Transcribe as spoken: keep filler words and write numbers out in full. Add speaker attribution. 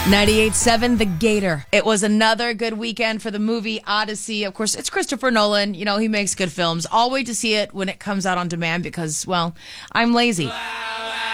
Speaker 1: ninety-eight point seven The Gator. It was another good weekend for the movie Odyssey. Of course, it's Christopher Nolan. You know, he makes good films. I'll wait to see it when it comes out on demand because, well, I'm lazy.